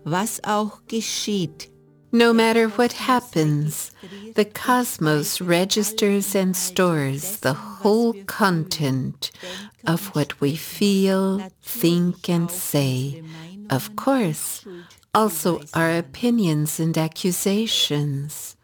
was auch geschieht. No matter what happens, the cosmos registers and stores the whole content of what we feel, think, and say. Of course, also our opinions and accusations.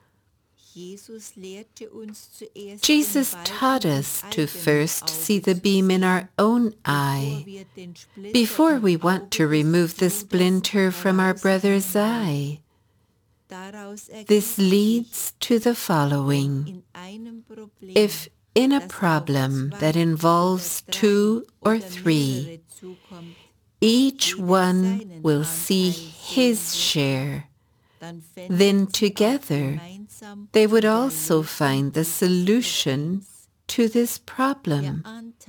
Jesus taught us to first see the beam in our own eye before we want to remove the splinter from our brother's eye. This leads to the following. If in a problem that involves two or three, each one will see his share, then together they would also find the solution to this problem.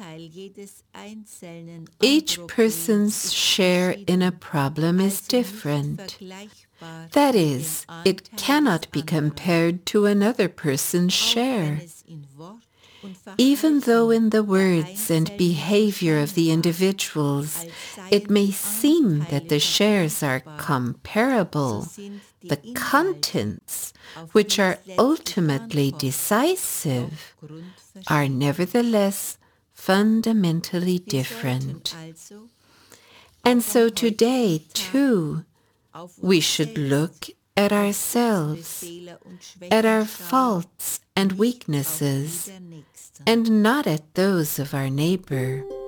Each person's share in a problem is different. That is, it cannot be compared to another person's share. Even though in the words and behavior of the individuals it may seem that the shares are comparable, the contents, which are ultimately decisive, are nevertheless fundamentally different. And so today, too, we should look at ourselves, at our faults and weaknesses, and not at those of our neighbor.